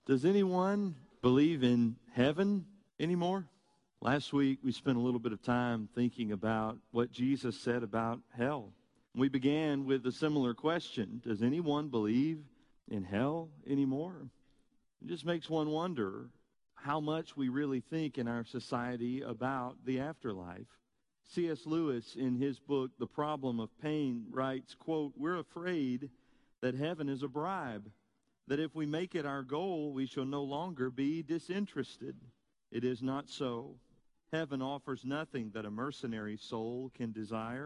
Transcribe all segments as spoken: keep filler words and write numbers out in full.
Does anyone believe in heaven anymore? Last week, we spent a little bit of time thinking about what Jesus said about hell. We began with a similar question. Does anyone believe in hell anymore? It just makes one wonder how much we really think in our society about the afterlife. C S Lewis, in his book, The Problem of Pain, writes, quote, "We're afraid that heaven is a bribe, that if we make it our goal, we shall no longer be disinterested. It is not so. Heaven offers nothing that a mercenary soul can desire."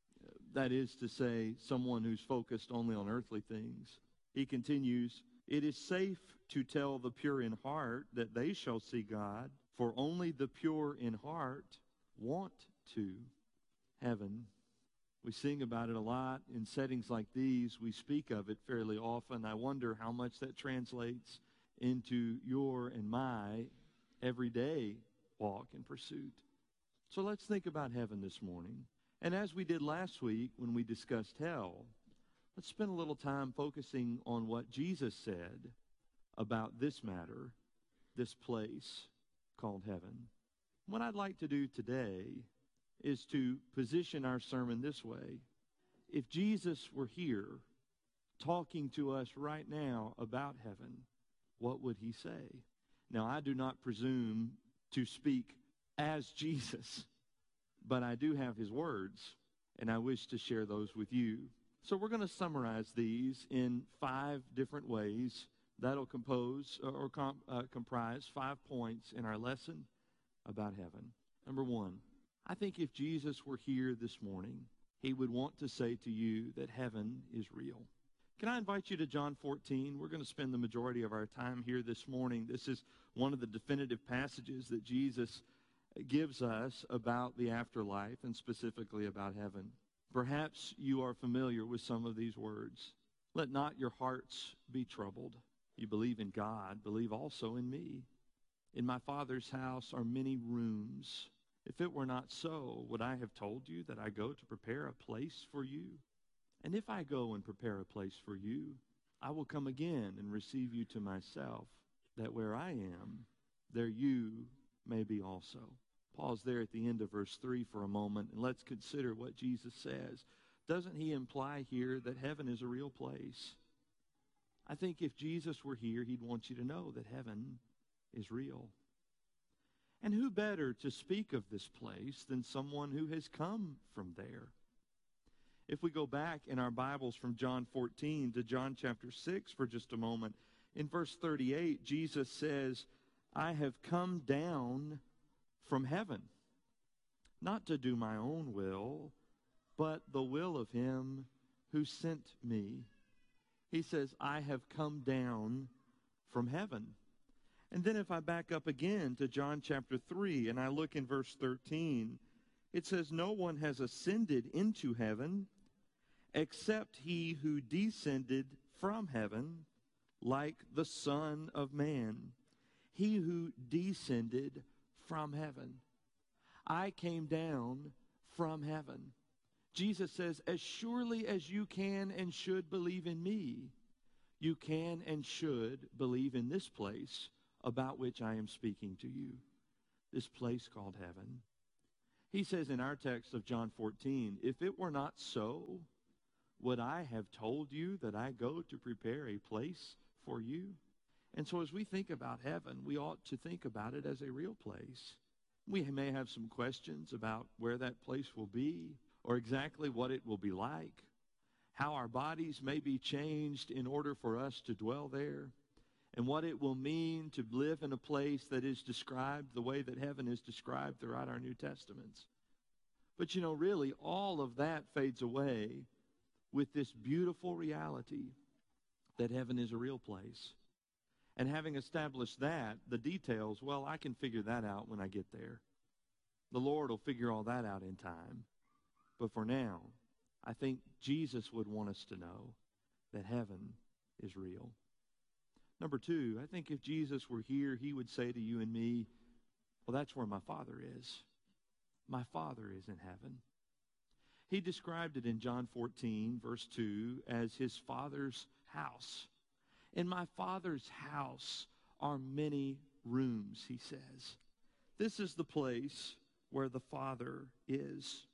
That is to say, someone who's focused only on earthly things. He continues, "It is safe to tell the pure in heart that they shall see God, for only the pure in heart want to heaven." We sing about it a lot. In settings like these, we speak of it fairly often. I wonder how much that translates into your and my everyday walk and pursuit. So let's think about heaven this morning. And as we did last week when we discussed hell, let's spend a little time focusing on what Jesus said about this matter, this place called heaven. What I'd like to do today is to position our sermon this way. If Jesus were here talking to us right now about heaven, what would he say? Now, I do not presume to speak as Jesus, but I do have his words, and I wish to share those with you. So we're going to summarize these in five different ways. That'll compose or comp, uh, comprise five points in our lesson about heaven. Number one, I think if Jesus were here this morning, he would want to say to you that heaven is real. Can I invite you to John fourteen? We're going to spend the majority of our time here this morning. This is one of the definitive passages that Jesus gives us about the afterlife and specifically about heaven. Perhaps you are familiar with some of these words. "Let not your hearts be troubled. You believe in God, believe also in me. In my Father's house are many rooms. If it were not so, would I have told you that I go to prepare a place for you? And if I go and prepare a place for you, I will come again and receive you to myself, that where I am, there you may be also." Pause there at the end of verse three for a moment, and let's consider what Jesus says. Doesn't he imply here that heaven is a real place? I think if Jesus were here, he'd want you to know that heaven is real. And who better to speak of this place than someone who has come from there? If we go back in our Bibles from John fourteen to John chapter six for just a moment, in verse thirty-eight, Jesus says, "I have come down from heaven, not to do my own will, but the will of him who sent me." He says, "I have come down from heaven." And then if I back up again to John chapter three and I look in verse thirteen, it says, "No one has ascended into heaven except he who descended from heaven, like the Son of Man." He who descended from heaven. I came down from heaven. Jesus says, as surely as you can and should believe in me, you can and should believe in this place about which I am speaking to you, this place called heaven. He says in our text of John fourteen, "If it were not so, would I have told you that I go to prepare a place for you?" And so as we think about heaven, we ought to think about it as a real place. We may have some questions about where that place will be or exactly what it will be like, how our bodies may be changed in order for us to dwell there, and what it will mean to live in a place that is described the way that heaven is described throughout our New Testaments. But, you know, really, all of that fades away with this beautiful reality that heaven is a real place. And having established that, the details, well, I can figure that out when I get there. The Lord will figure all that out in time. But for now, I think Jesus would want us to know that heaven is real. Number two, I think if Jesus were here, he would say to you and me, well, that's where my Father is. My Father is in heaven. He described it in John fourteen, verse two, as his Father's house. In my Father's house are many rooms, he says. This is the place where the Father is.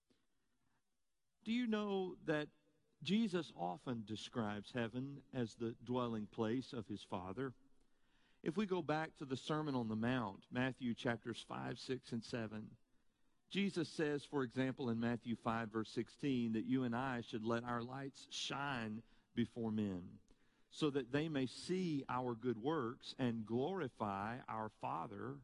Do you know that Jesus often describes heaven as the dwelling place of his Father? If we go back to the Sermon on the Mount, Matthew chapters five, six, and seven, Jesus says, for example, in Matthew five, verse sixteen, that you and I should let our lights shine before men, so that they may see our good works and glorify our Father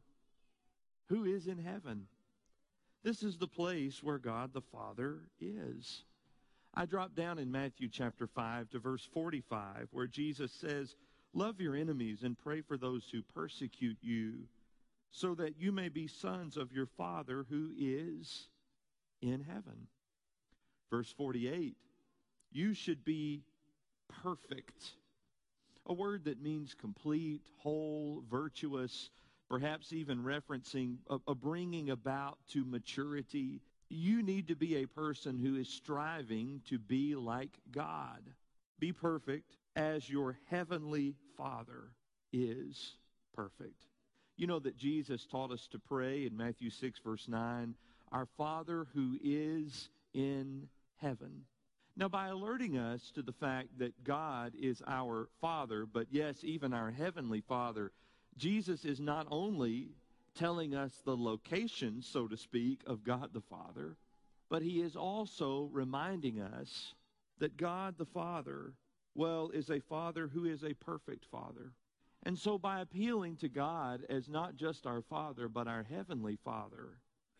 who is in heaven. This is the place where God the Father is. I dropped down in Matthew chapter five to verse forty-five, where Jesus says, love your enemies and pray for those who persecute you, so that you may be sons of your Father who is in heaven. Verse forty-eight, you should be perfect. A word that means complete, whole, virtuous, perhaps even referencing a, a bringing about to maturity. You need to be a person who is striving to be like God. Be perfect as your heavenly Father is perfect. You know that Jesus taught us to pray in Matthew six, verse nine, our Father who is in heaven. Now, by alerting us to the fact that God is our Father, but yes, even our Heavenly Father, Jesus is not only telling us the location, so to speak, of God the Father, but he is also reminding us that God the Father, well, is a Father who is a perfect Father. And so by appealing to God as not just our Father, but our Heavenly Father,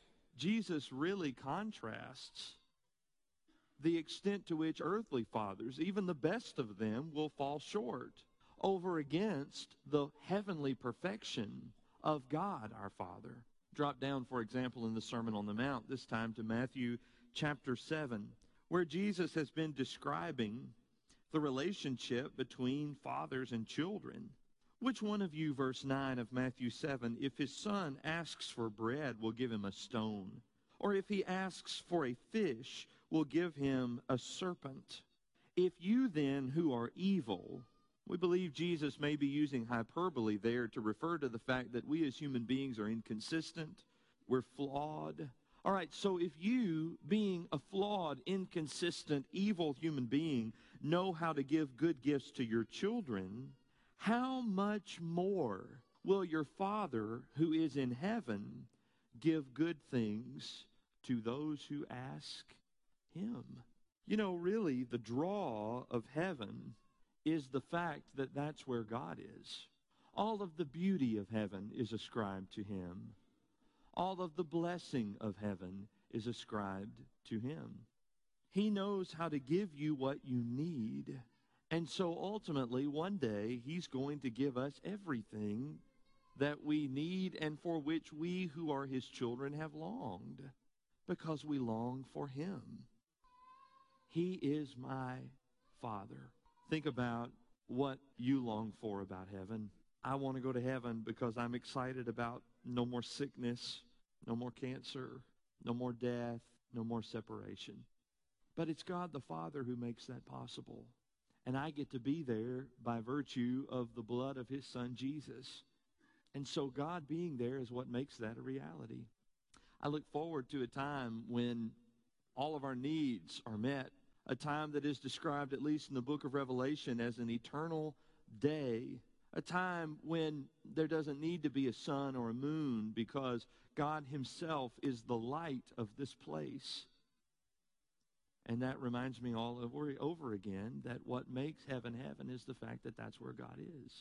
Jesus really contrasts the extent to which earthly fathers, even the best of them, will fall short over against the heavenly perfection of God our Father. Drop down, for example, in the Sermon on the Mount, this time to Matthew chapter seven, where Jesus has been describing the relationship between fathers and children. Which one of you, verse nine of Matthew seven, if his son asks for bread, will give him a stone? Or if he asks for a fish, will give him a serpent? If you then, who are evil, we believe Jesus may be using hyperbole there to refer to the fact that we as human beings are inconsistent, we're flawed. All right, so if you, being a flawed, inconsistent, evil human being, know how to give good gifts to your children, how much more will your Father who is in heaven give good things to those who ask him? You know, really, the draw of heaven is the fact that that's where God is. All of the beauty of heaven is ascribed to him. All of the blessing of heaven is ascribed to him. He knows how to give you what you need. And so ultimately, one day, he's going to give us everything that we need and for which we who are his children have longed, because we long for him. He is my Father. Think about what you long for about heaven. I want to go to heaven because I'm excited about no more sickness, no more cancer, no more death, no more separation. But it's God the Father who makes that possible. And I get to be there by virtue of the blood of his Son, Jesus. And so God being there is what makes that a reality. I look forward to a time when all of our needs are met, a time that is described, at least in the book of Revelation, as an eternal day, a time when there doesn't need to be a sun or a moon because God himself is the light of this place. And that reminds me all over, over again that what makes heaven heaven is the fact that that's where God is.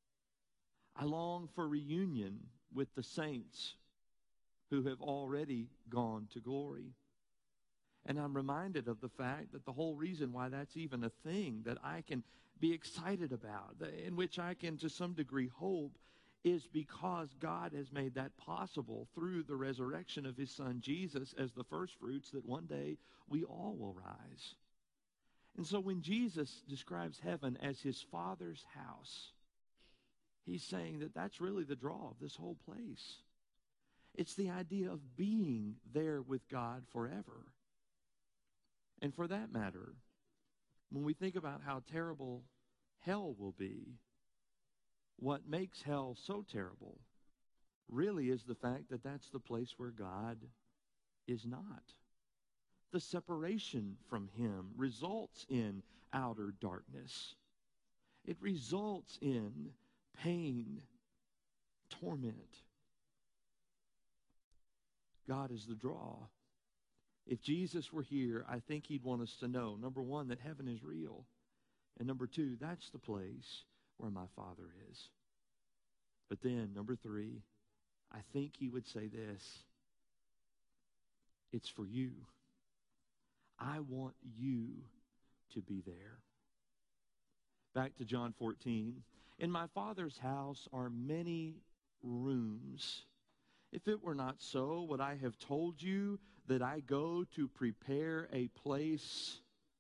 I long for reunion with the saints who have already gone to glory. And I'm reminded of the fact that the whole reason why that's even a thing that I can be excited about, in which I can to some degree hope, is because God has made that possible through the resurrection of his Son Jesus as the first fruits, that one day we all will rise. And so when Jesus describes heaven as his Father's house, he's saying that that's really the draw of this whole place. It's the idea of being there with God forever. And for that matter, when we think about how terrible hell will be, what makes hell so terrible really is the fact that that's the place where God is not. The separation from him results in outer darkness. It results in pain, torment. God is the draw. If Jesus were here, I think he'd want us to know, number one, that heaven is real. And number two, that's the place where my Father is. But then, number three, I think he would say this: it's for you. I want you to be there. Back to John fourteen. In my Father's house are many rooms. If it were not so, would I have told you that I go to prepare a place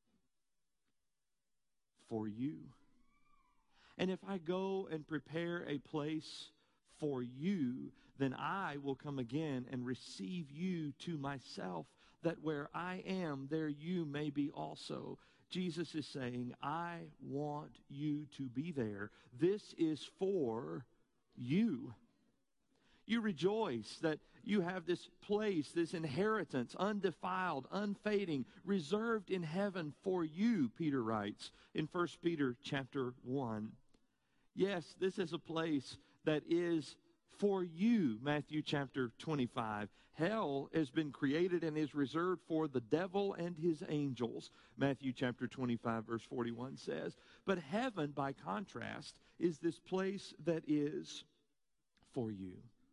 for you? And if I go and prepare a place for you, then I will come again and receive you to myself, that where I am, there you may be also. Jesus is saying, I want you to be there. This is for you. You rejoice that you have this place, this inheritance, undefiled, unfading, reserved in heaven for you, Peter writes in First Peter chapter one. Yes, this is a place that is for you, Matthew chapter twenty-five. Hell has been created and is reserved for the devil and his angels, Matthew chapter twenty-five, verse forty-one says. But heaven, by contrast, is this place that is for you.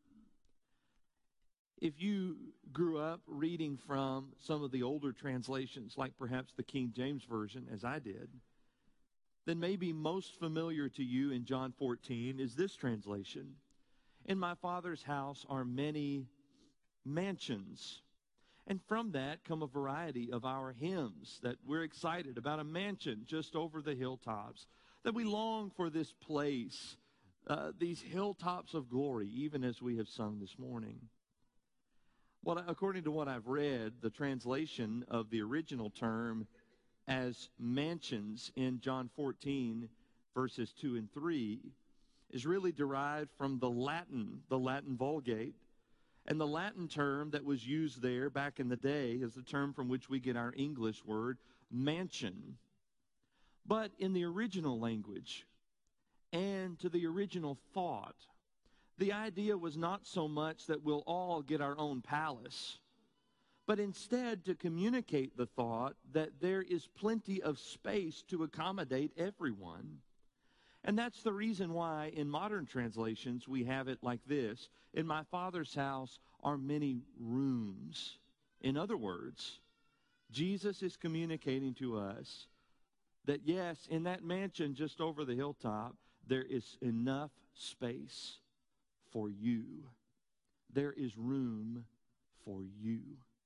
If you grew up reading from some of the older translations, like perhaps the King James Version, as I did, then maybe most familiar to you in John fourteen is this translation: in my Father's house are many mansions. And from that come a variety of our hymns that we're excited about, a mansion just over the hilltops, that we long for this place, uh, these hilltops of glory, even as we have sung this morning. Well, according to what I've read, the translation of the original term as mansions in John fourteen, verses two and three, is really derived from the Latin, the Latin Vulgate. And the Latin term that was used there back in the day is the term from which we get our English word, mansion. But in the original language and to the original thought, the idea was not so much that we'll all get our own palace, but instead to communicate the thought that there is plenty of space to accommodate everyone. And that's the reason why in modern translations we have it like this: in my Father's house are many rooms. In other words, Jesus is communicating to us that yes, in that mansion just over the hilltop, there is enough space for you. There is room for you.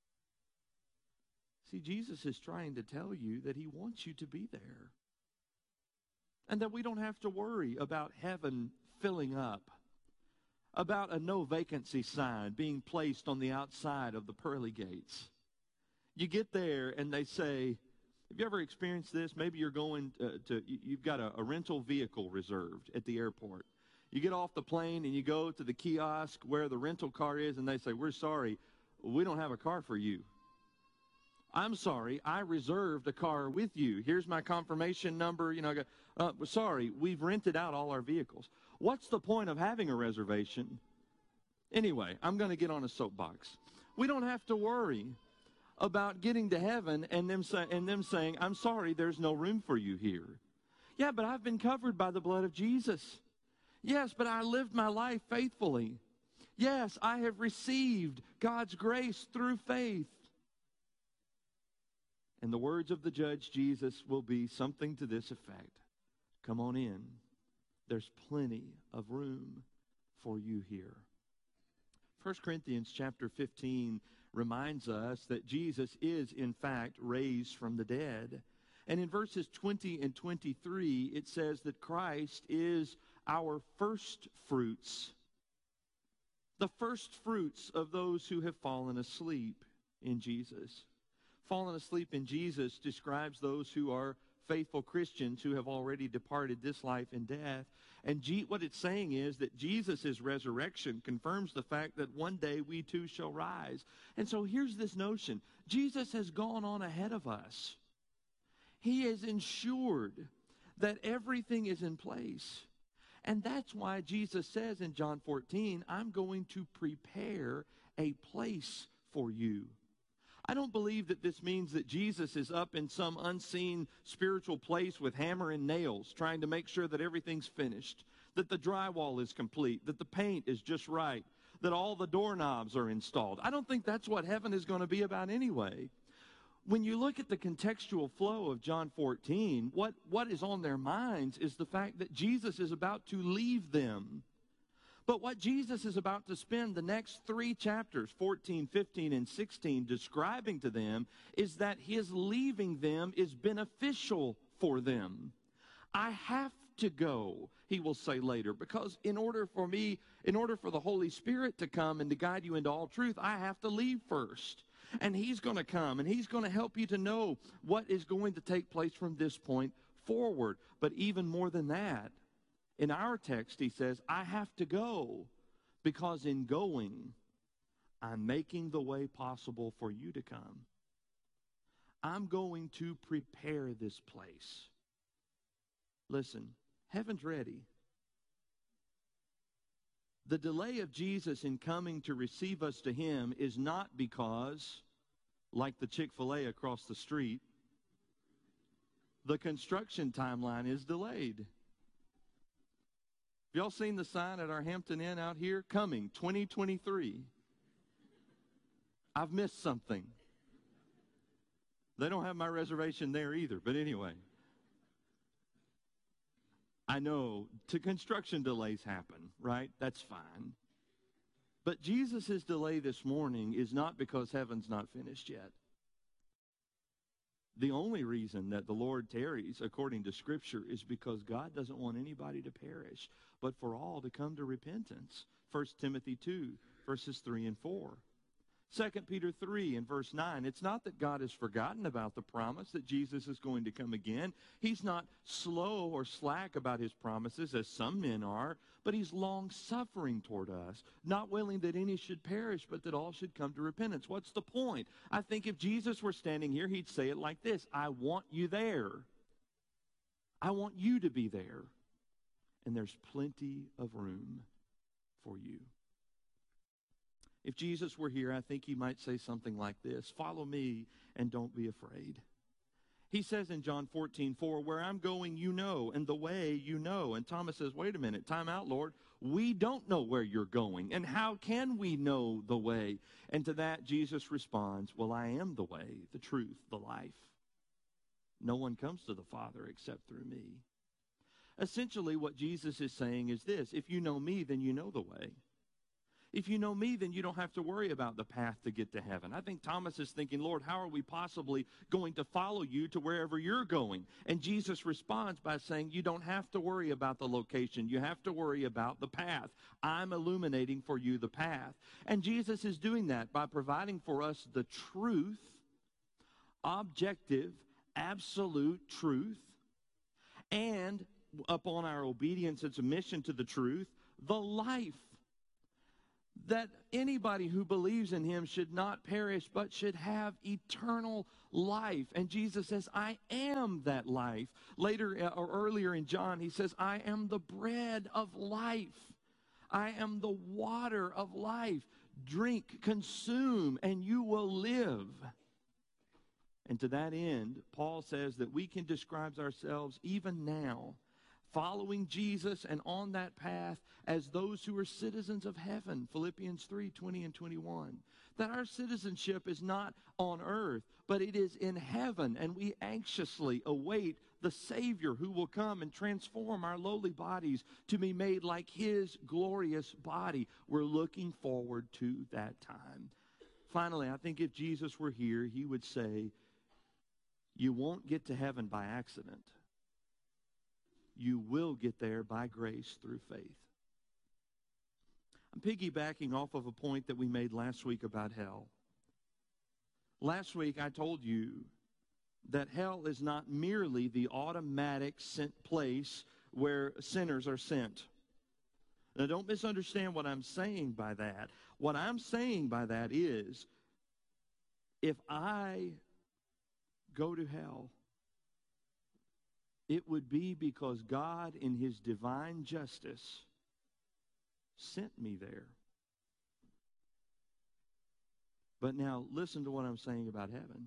See, Jesus is trying to tell you that he wants you to be there. And that we don't have to worry about heaven filling up, about a no vacancy sign being placed on the outside of the pearly gates. You get there and they say, have you ever experienced this? Maybe you're going to, to you've got a, a rental vehicle reserved at the airport. You get off the plane and you go to the kiosk where the rental car is, and they say, we're sorry, we don't have a car for you. I'm sorry, I reserved a car with you. Here's my confirmation number. You know, I go, uh, sorry, we've rented out all our vehicles. What's the point of having a reservation? Anyway, I'm going to get on a soapbox. We don't have to worry about getting to heaven and them, say, and them saying, I'm sorry, there's no room for you here. Yeah, but I've been covered by the blood of Jesus. Yes, but I lived my life faithfully. Yes, I have received God's grace through faith. And the words of the judge Jesus will be something to this effect: come on in. There's plenty of room for you here. First Corinthians chapter fifteen reminds us that Jesus is in fact raised from the dead. And in verses twenty and twenty-three, it says that Christ is our first fruits, the first fruits of those who have fallen asleep in Jesus. Fallen asleep in Jesus describes those who are faithful Christians who have already departed this life in death. And G- what it's saying is that Jesus' resurrection confirms the fact that one day we too shall rise. And so here's this notion. Jesus has gone on ahead of us. He has ensured that everything is in place. And that's why Jesus says in John fourteen, I'm going to prepare a place for you. I don't believe that this means that Jesus is up in some unseen spiritual place with hammer and nails trying to make sure that everything's finished, that the drywall is complete, that the paint is just right, that all the doorknobs are installed. I don't think that's what heaven is going to be about anyway. When you look at the contextual flow of John fourteen, what, what is on their minds is the fact that Jesus is about to leave them. But what Jesus is about to spend the next three chapters, fourteen, fifteen, and sixteen, describing to them is that his leaving them is beneficial for them. I have to go, he will say later, because in order for me, in order for the Holy Spirit to come and to guide you into all truth, I have to leave first. And he's going to come, and he's going to help you to know what is going to take place from this point forward. But even more than that, in our text, he says, I have to go because in going, I'm making the way possible for you to come. I'm going to prepare this place. Listen, heaven's ready. The delay of Jesus in coming to receive us to him is not because, like the Chick-fil-A across the street, the construction timeline is delayed. Have y'all seen the sign at our Hampton Inn out here? Coming, twenty twenty-three. I've missed something. They don't have my reservation there either, but anyway. I know to construction delays happen, right? That's fine. But Jesus' delay this morning is not because heaven's not finished yet. The only reason that the Lord tarries, according to Scripture, is because God doesn't want anybody to perish, but for all to come to repentance. First Timothy two, verses three and four. Second Peter three and verse nine, it's not that God has forgotten about the promise that Jesus is going to come again. He's not slow or slack about his promises, as some men are, but he's long-suffering toward us, not willing that any should perish, but that all should come to repentance. What's the point? I think if Jesus were standing here, he'd say it like this: I want you there. I want you to be there. And there's plenty of room for you. If Jesus were here, I think he might say something like this: follow me and don't be afraid. He says in John fourteen four, where I'm going, you know, and the way you know. And Thomas says, wait a minute, time out, Lord. We don't know where you're going, and how can we know the way? And to that, Jesus responds, well, I am the way, the truth, the life. No one comes to the Father except through me. Essentially, what Jesus is saying is this: if you know me, then you know the way. If you know me, then you don't have to worry about the path to get to heaven. I think Thomas is thinking, Lord, how are we possibly going to follow you to wherever you're going? And Jesus responds by saying, you don't have to worry about the location. You have to worry about the path. I'm illuminating for you the path. And Jesus is doing that by providing for us the truth, objective, absolute truth, and upon our obedience and submission to the truth, the life. That anybody who believes in him should not perish, but should have eternal life. And Jesus says, I am that life. Later or earlier in John, he says, I am the bread of life. I am the water of life. Drink, consume, and you will live. And to that end, Paul says that we can describe ourselves even now, following Jesus and on that path, as those who are citizens of heaven. Philippians three, twenty and twenty-one. That our citizenship is not on earth, but it is in heaven, and we anxiously await the Savior who will come and transform our lowly bodies to be made like his glorious body. We're looking forward to that time. Finally, I think if Jesus were here, he would say, you won't get to heaven by accident. You will get there by grace through faith. I'm piggybacking off of a point that we made last week about hell. Last week I told you that hell is not merely the automatic sent place where sinners are sent. Now, don't misunderstand what I'm saying by that. What I'm saying by that is, if I go to hell, it would be because God, in His divine justice, sent me there. But now, listen to what I'm saying about heaven.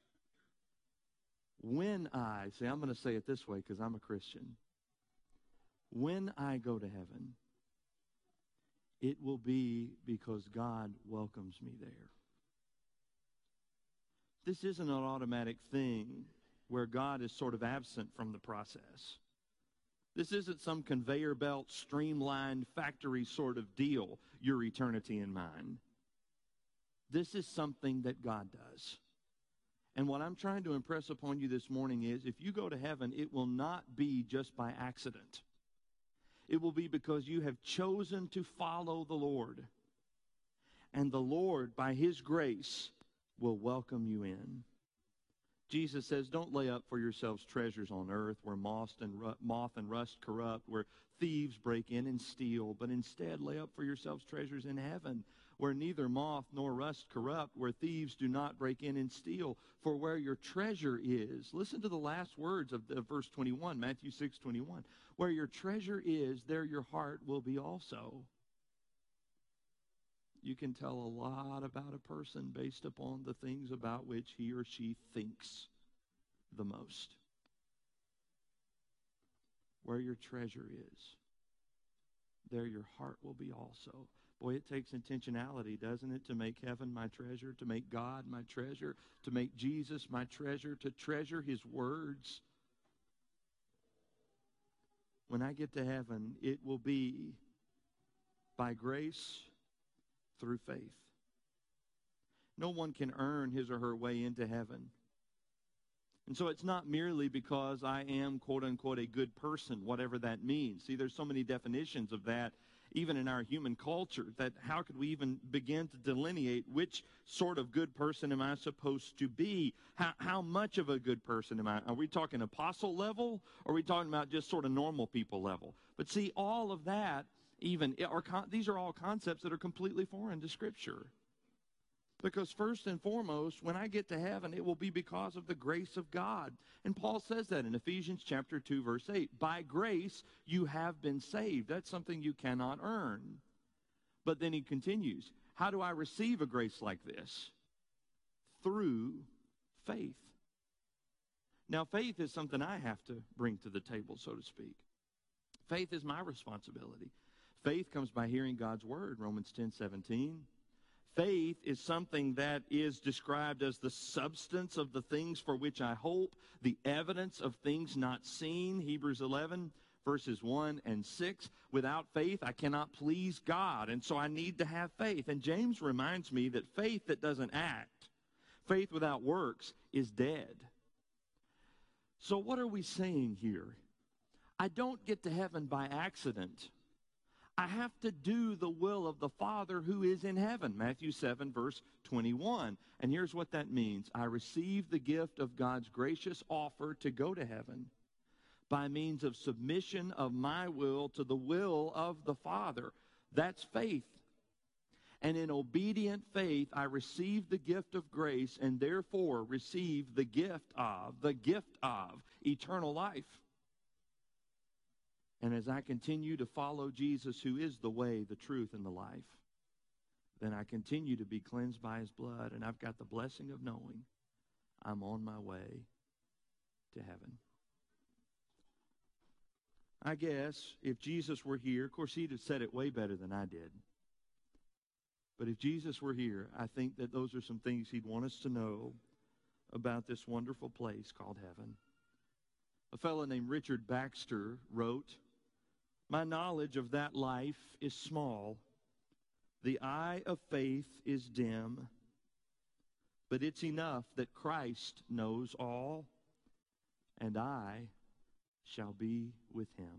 When I, see, I'm going to say it this way because I'm a Christian. When I go to heaven, it will be because God welcomes me there. This isn't an automatic thing where God is sort of absent from the process. This isn't some conveyor belt, streamlined factory sort of deal, your eternity in mind. This is something that God does. And what I'm trying to impress upon you this morning is, if you go to heaven, it will not be just by accident. It will be because you have chosen to follow the Lord. And the Lord, by His grace, will welcome you in. Jesus says, don't lay up for yourselves treasures on earth where moth and, ru- moth and rust corrupt, where thieves break in and steal, but instead lay up for yourselves treasures in heaven where neither moth nor rust corrupt, where thieves do not break in and steal. For where your treasure is, listen to the last words of, the, of verse twenty-one, Matthew six twenty-one. Where your treasure is, there your heart will be also. You can tell a lot about a person based upon the things about which he or she thinks the most. Where your treasure is, there your heart will be also. Boy, it takes intentionality, doesn't it, to make heaven my treasure, to make God my treasure, to make Jesus my treasure, to treasure His words. When I get to heaven, it will be by grace through faith. No one can earn his or her way into heaven. And so it's not merely because I am, quote unquote, a good person, whatever that means. See, there's so many definitions of that, even in our human culture, that how could we even begin to delineate which sort of good person am I supposed to be? How, how much of a good person am I? Are we talking apostle level, or are we talking about just sort of normal people level? But see, all of that, even, are, these are all concepts that are completely foreign to Scripture. Because first and foremost, when I get to heaven, it will be because of the grace of God. And Paul says that in Ephesians chapter two, verse eight. By grace you have been saved. That's something you cannot earn. But then he continues, how do I receive a grace like this? Through faith. Now, faith is something I have to bring to the table, so to speak. Faith is my responsibility. Faith comes by hearing God's word, Romans ten seventeen. Faith is something that is described as the substance of the things for which I hope, the evidence of things not seen, Hebrews eleven, verses one and six. Without faith, I cannot please God, and so I need to have faith. And James reminds me that faith that doesn't act, faith without works, is dead. So what are we saying here? I don't get to heaven by accident. I have to do the will of the Father who is in heaven. Matthew seven, verse twenty-one. And here's what that means. I receive the gift of God's gracious offer to go to heaven by means of submission of my will to the will of the Father. That's faith. And in obedient faith, I receive the gift of grace and therefore receive the gift of, the gift of eternal life. And as I continue to follow Jesus, who is the way, the truth, and the life, then I continue to be cleansed by His blood, and I've got the blessing of knowing I'm on my way to heaven. I guess if Jesus were here, of course, He'd have said it way better than I did. But if Jesus were here, I think that those are some things He'd want us to know about this wonderful place called heaven. A fellow named Richard Baxter wrote, my knowledge of that life is small. The eye of faith is dim. But it's enough that Christ knows all, and I shall be with Him.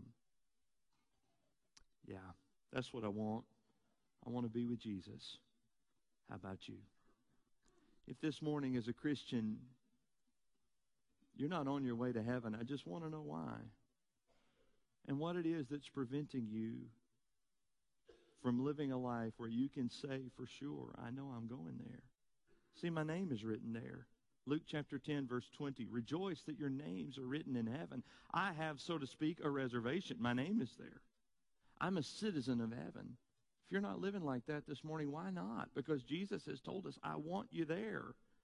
Yeah, that's what I want. I want to be with Jesus. How about you? If this morning as a Christian, You're not on your way to heaven. I just want to know why. And what it is that's preventing you from living a life where you can say for sure, I know I'm going there. See, my name is written there. Luke chapter ten, verse twenty, rejoice that your names are written in heaven. I have, so to speak, a reservation. My name is there. I'm a citizen of heaven. If you're not living like that this morning, why not? Because Jesus has told us, I want you there.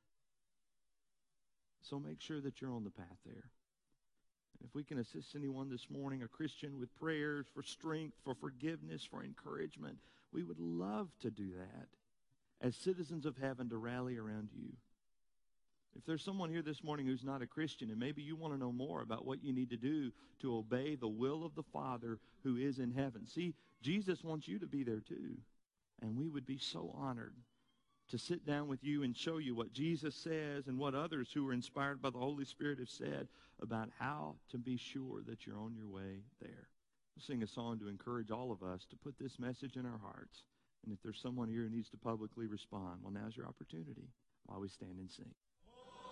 So make sure that you're on the path there. And if we can assist anyone this morning, a Christian, with prayers for strength, for forgiveness, for encouragement, we would love to do that as citizens of heaven to rally around you. If there's someone here this morning who's not a Christian, and maybe you want to know more about what you need to do to obey the will of the Father who is in heaven. See, Jesus wants you to be there too. And we would be so honored to sit down with you and show you what Jesus says and what others who are inspired by the Holy Spirit have said about how to be sure that you're on your way there. We'll sing a song to encourage all of us to put this message in our hearts. And if there's someone here who needs to publicly respond, well, now's your opportunity while we stand and sing.